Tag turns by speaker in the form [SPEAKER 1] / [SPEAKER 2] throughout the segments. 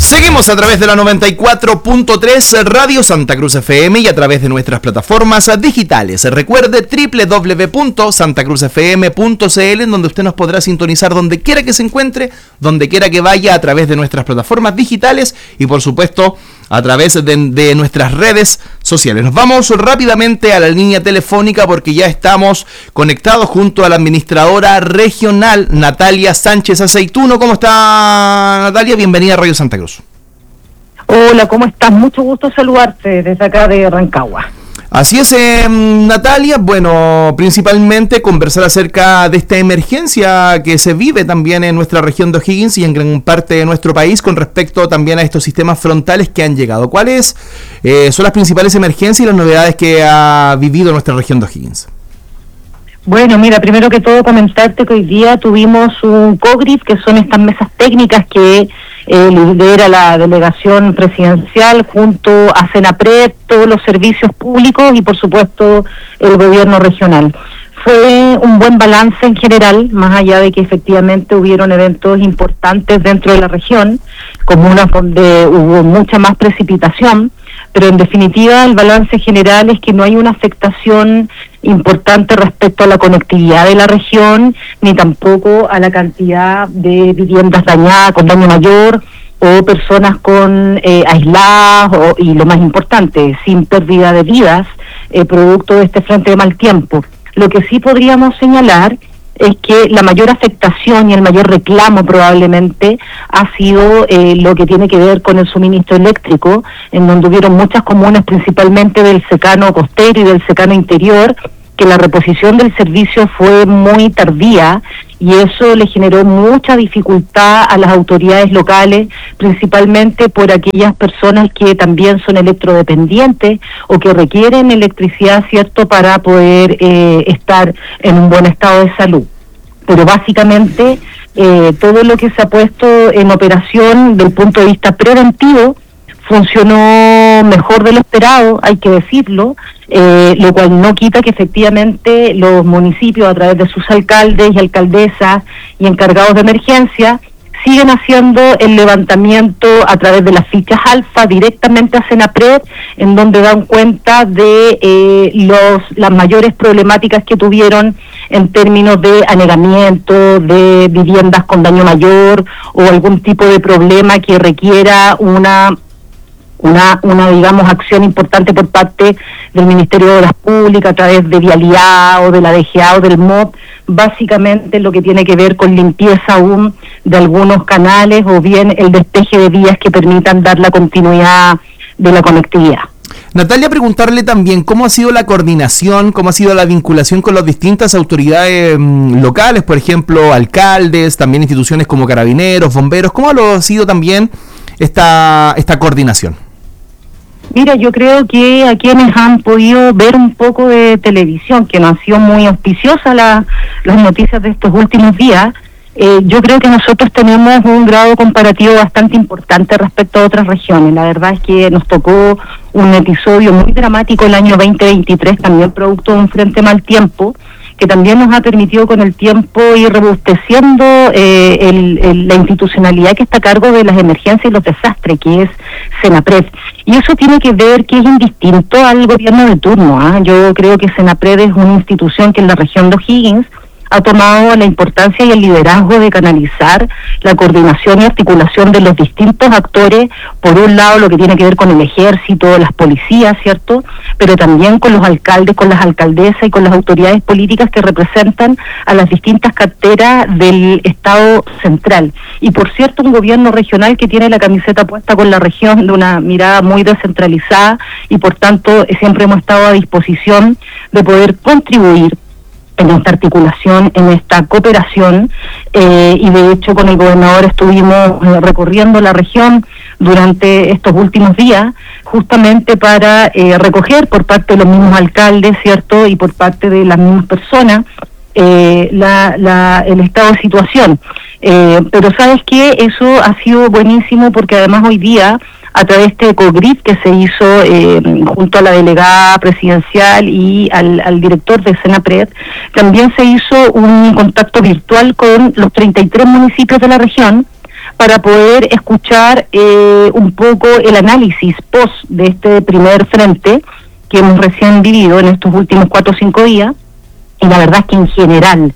[SPEAKER 1] Seguimos a través de la 94.3 Radio Santa Cruz FM y a través de nuestras plataformas digitales. Recuerde www.santacruzfm.cl, en donde usted nos podrá sintonizar donde quiera que se encuentre, donde quiera que vaya, a través de nuestras plataformas digitales y por supuesto a través de nuestras redes sociales. Nos vamos rápidamente a la línea telefónica porque ya estamos conectados junto a la administradora regional Natalia Sánchez Aceituno. ¿Cómo está, Natalia? Bienvenida a Radio Santa Cruz.
[SPEAKER 2] Hola, ¿cómo estás? Mucho gusto saludarte desde acá de Rancagua.
[SPEAKER 1] Así es, Natalia. Bueno, principalmente conversar acerca de esta emergencia que se vive también en nuestra región de O'Higgins y en gran parte de nuestro país con respecto también a estos sistemas frontales que han llegado. ¿Cuáles son las principales emergencias y las novedades que ha vivido nuestra región de O'Higgins?
[SPEAKER 2] Bueno, mira, primero que todo comentarte que hoy día tuvimos un COGRIP, que son estas mesas técnicas que lidera la delegación presidencial junto a Senapred, todos los servicios públicos y por supuesto el gobierno regional. Fue un buen balance en general, más allá de que efectivamente hubieron eventos importantes dentro de la región, comunas donde hubo mucha más precipitación, pero en definitiva el balance general es que no hay una afectación importante respecto a la conectividad de la región, ni tampoco a la cantidad de viviendas dañadas con daño mayor o personas con aisladas y lo más importante, sin pérdida de vidas, producto de este frente de mal tiempo. Lo que sí podríamos señalar es que la mayor afectación y el mayor reclamo probablemente ha sido lo que tiene que ver con el suministro eléctrico, en donde hubieron muchas comunas, principalmente del secano costero y del secano interior, que la reposición del servicio fue muy tardía y eso le generó mucha dificultad a las autoridades locales, principalmente por aquellas personas que también son electrodependientes o que requieren electricidad, ¿cierto?, para poder estar en un buen estado de salud. Pero básicamente todo lo que se ha puesto en operación del punto de vista preventivo funcionó mejor de lo esperado, hay que decirlo, lo cual no quita que efectivamente los municipios, a través de sus alcaldes y alcaldesas y encargados de emergencia, siguen haciendo el levantamiento a través de las fichas alfa directamente a Senapred, en donde dan cuenta de las mayores problemáticas que tuvieron en términos de anegamiento, de viviendas con daño mayor o algún tipo de problema que requiera una digamos acción importante por parte del Ministerio de Obras Públicas a través de Vialidad o de la DGA o del MOP, básicamente lo que tiene que ver con limpieza aún de algunos canales o bien el despeje de vías que permitan dar la continuidad de la conectividad.
[SPEAKER 1] Natalia, preguntarle también cómo ha sido la coordinación, cómo ha sido la vinculación con las distintas autoridades locales, por ejemplo, alcaldes, también instituciones como carabineros, bomberos. ¿Cómo ha sido también esta coordinación?
[SPEAKER 2] Mira, yo creo que a quienes han podido ver un poco de televisión, que no han sido muy auspiciosas las noticias de estos últimos días, yo creo que nosotros tenemos un grado comparativo bastante importante respecto a otras regiones. La verdad es que nos tocó un episodio muy dramático el año 2023, también producto de un frente mal tiempo, que también nos ha permitido con el tiempo ir robusteciendo la institucionalidad que está a cargo de las emergencias y los desastres, que es Senapred. Y eso tiene que ver que es indistinto al gobierno de turno. Yo creo que Senapred es una institución que en la región de O'Higgins ha tomado la importancia y el liderazgo de canalizar la coordinación y articulación de los distintos actores, por un lado lo que tiene que ver con el ejército, las policías, ¿cierto?, pero también con los alcaldes, con las alcaldesas y con las autoridades políticas que representan a las distintas carteras del Estado central. Y por cierto, un gobierno regional que tiene la camiseta puesta con la región de una mirada muy descentralizada y por tanto siempre hemos estado a disposición de poder contribuir en esta articulación, en esta cooperación, y de hecho con el gobernador estuvimos recorriendo la región durante estos últimos días, justamente para recoger por parte de los mismos alcaldes, ¿cierto?, y por parte de las mismas personas, el estado de situación. Pero ¿sabes qué? Eso ha sido buenísimo porque además hoy día, a través de este COGRIP que se hizo junto a la delegada presidencial y al director de Senapred, también se hizo un contacto virtual con los 33 municipios de la región, para poder escuchar un poco el análisis post de este primer frente que hemos recién vivido en estos últimos 4 o 5 días. Y la verdad es que en general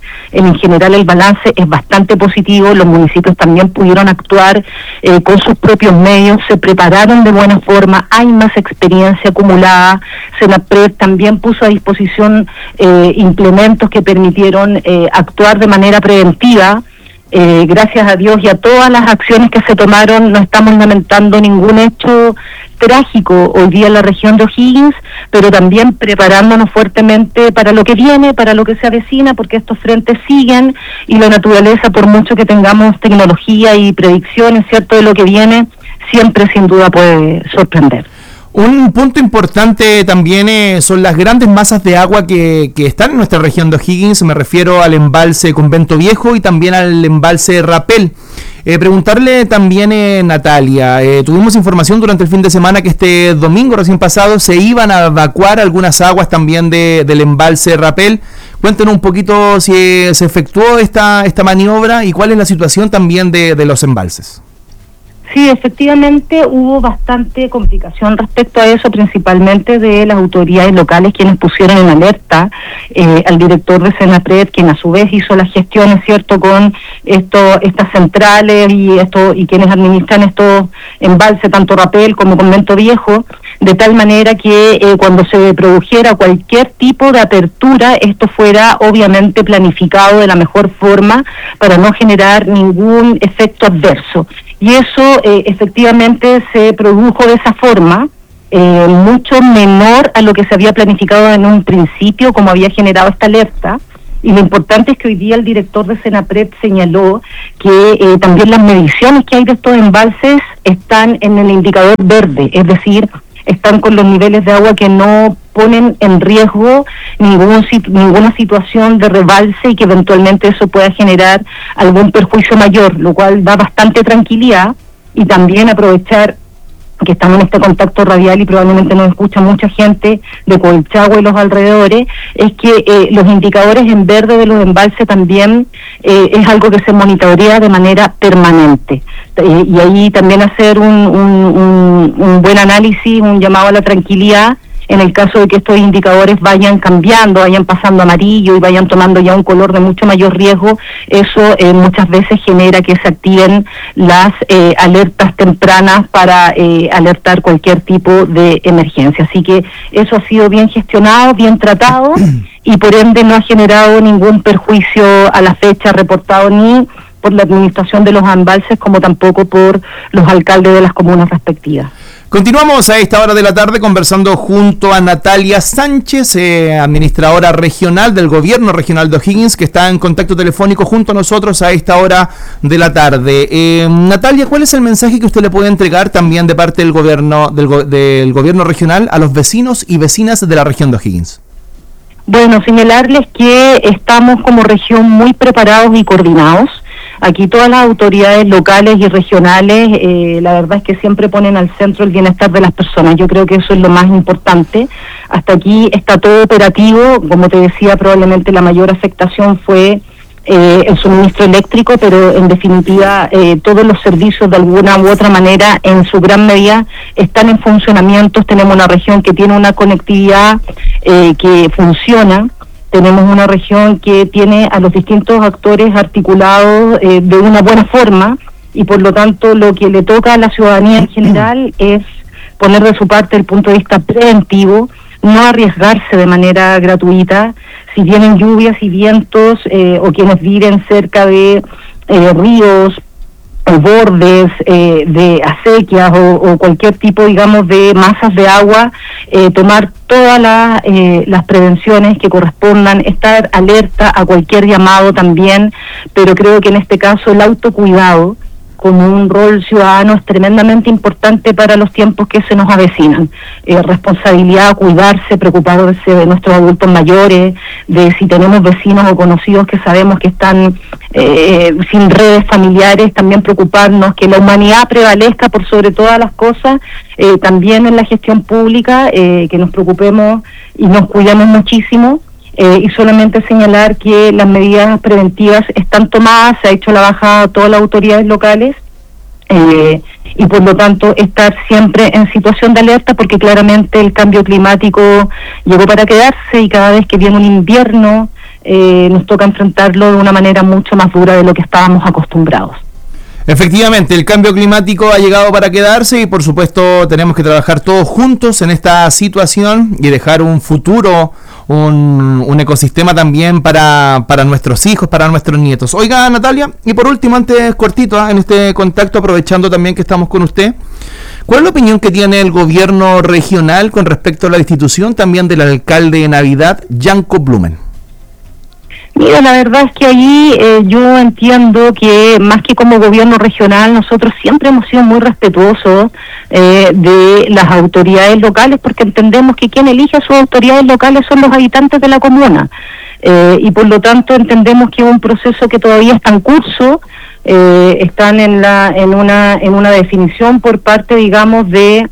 [SPEAKER 2] el balance es bastante positivo. Los municipios también pudieron actuar con sus propios medios, se prepararon de buena forma, hay más experiencia acumulada. Senapred también puso a disposición implementos que permitieron actuar de manera preventiva. Gracias a Dios y a todas las acciones que se tomaron, no estamos lamentando ningún hecho trágico hoy día en la región de O'Higgins, pero también preparándonos fuertemente para lo que viene, para lo que se avecina, porque estos frentes siguen y la naturaleza, por mucho que tengamos tecnología y predicciones, ¿cierto?, de lo que viene, siempre sin duda puede sorprender.
[SPEAKER 1] Un punto importante también son las grandes masas de agua que están en nuestra región de O'Higgins. Me refiero al embalse Convento Viejo y también al embalse Rapel. Preguntarle también, Natalia, tuvimos información durante el fin de semana que este domingo recién pasado se iban a evacuar algunas aguas también del embalse Rapel. Cuéntenos un poquito si se efectuó esta maniobra y cuál es la situación también de los embalses.
[SPEAKER 2] Sí, efectivamente hubo bastante complicación respecto a eso, principalmente de las autoridades locales, quienes pusieron en alerta al director de Senapred, quien a su vez hizo las gestiones, cierto, con estas centrales y quienes administran estos embalses, tanto Rapel como Convento Viejo, de tal manera que cuando se produjera cualquier tipo de apertura, esto fuera obviamente planificado de la mejor forma para no generar ningún efecto adverso. Y eso efectivamente se produjo de esa forma, mucho menor a lo que se había planificado en un principio, como había generado esta alerta. Y lo importante es que hoy día el director de Senapred señaló que también las mediciones que hay de estos embalses están en el indicador verde, es decir, están con los niveles de agua que no ponen en riesgo ninguna situación de rebalse y que eventualmente eso pueda generar algún perjuicio mayor, lo cual da bastante tranquilidad. Y también aprovechar que estamos en este contacto radial y probablemente nos escucha mucha gente de Colchagua y los alrededores, es que los indicadores en verde de los embalses también es algo que se monitorea de manera permanente. Y ahí también hacer un buen análisis, un llamado a la tranquilidad, en el caso de que estos indicadores vayan cambiando, vayan pasando amarillo y vayan tomando ya un color de mucho mayor riesgo, eso muchas veces genera que se activen las alertas tempranas para alertar cualquier tipo de emergencia. Así que eso ha sido bien gestionado, bien tratado y por ende no ha generado ningún perjuicio a la fecha reportado ni por la administración de los embalses como tampoco por los alcaldes de las comunas respectivas.
[SPEAKER 1] Continuamos a esta hora de la tarde conversando junto a Natalia Sánchez, administradora regional del Gobierno Regional de O'Higgins, que está en contacto telefónico junto a nosotros a esta hora de la tarde. Natalia, ¿cuál es el mensaje que usted le puede entregar también de parte del gobierno del Gobierno Regional a los vecinos y vecinas de la región de O'Higgins?
[SPEAKER 2] Bueno, señalarles que estamos como región muy preparados y coordinados. Aquí todas las autoridades locales y regionales, la verdad es que siempre ponen al centro el bienestar de las personas. Yo creo que eso es lo más importante. Hasta aquí está todo operativo. Como te decía, probablemente la mayor afectación fue el suministro eléctrico, pero en definitiva todos los servicios de alguna u otra manera en su gran medida están en funcionamiento. Tenemos una región que tiene una conectividad que funciona. Tenemos una región que tiene a los distintos actores articulados de una buena forma y por lo tanto lo que le toca a la ciudadanía en general es poner de su parte el punto de vista preventivo, no arriesgarse de manera gratuita. Si vienen lluvias y vientos o quienes viven cerca de ríos o bordes de acequias o cualquier tipo, digamos, de masas de agua, tomar todas las prevenciones que correspondan, estar alerta a cualquier llamado también, pero creo que en este caso el autocuidado como un rol ciudadano es tremendamente importante para los tiempos que se nos avecinan. Responsabilidad, cuidarse, preocuparse de nuestros adultos mayores, de si tenemos vecinos o conocidos que sabemos que están sin redes familiares, también preocuparnos, que la humanidad prevalezca por sobre todas las cosas, también en la gestión pública, que nos preocupemos y nos cuidemos muchísimo. Y solamente señalar que las medidas preventivas están tomadas, se ha hecho la bajada a todas las autoridades locales y por lo tanto estar siempre en situación de alerta, porque claramente el cambio climático llegó para quedarse y cada vez que viene un invierno nos toca enfrentarlo de una manera mucho más dura de lo que estábamos acostumbrados.
[SPEAKER 1] Efectivamente, el cambio climático ha llegado para quedarse y por supuesto tenemos que trabajar todos juntos en esta situación y dejar un futuro, un ecosistema también para nuestros hijos, para nuestros nietos. Oiga, Natalia, y por último, antes cortito, en este contacto, aprovechando también que estamos con usted, ¿cuál es la opinión que tiene el gobierno regional con respecto a la destitución también del alcalde de Navidad, Janko Blumen?
[SPEAKER 2] Mira, la verdad es que ahí yo entiendo que más que como gobierno regional, nosotros siempre hemos sido muy respetuosos de las autoridades locales, porque entendemos que quien elige a sus autoridades locales son los habitantes de la comuna, y por lo tanto entendemos que es un proceso que todavía está en curso, están en una definición por parte, digamos, de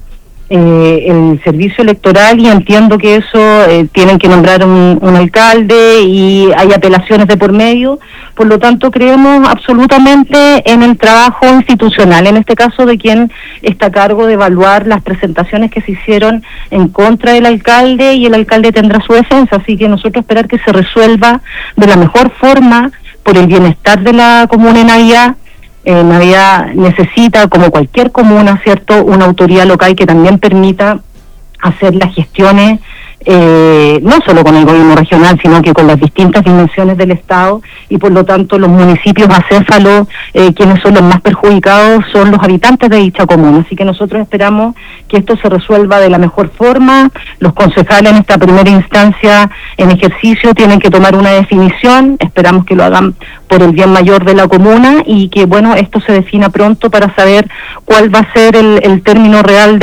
[SPEAKER 2] el servicio electoral, y entiendo que eso tienen que nombrar un alcalde y hay apelaciones de por medio. Por lo tanto, creemos absolutamente en el trabajo institucional, en este caso de quien está a cargo de evaluar las presentaciones que se hicieron en contra del alcalde, y el alcalde tendrá su defensa, así que nosotros esperar que se resuelva de la mejor forma por el bienestar de la comuna de Navidad. Navidad necesita, como cualquier comuna, ¿cierto?, una autoridad local que también permita hacer las gestiones, no solo con el gobierno regional, sino que con las distintas dimensiones del Estado, y por lo tanto los municipios acéfalos, quienes son los más perjudicados, son los habitantes de dicha comuna. Así que nosotros esperamos que esto se resuelva de la mejor forma. Los concejales en esta primera instancia en ejercicio tienen que tomar una definición, esperamos que lo hagan por el bien mayor de la comuna, y que bueno, esto se defina pronto para saber cuál va a ser el término real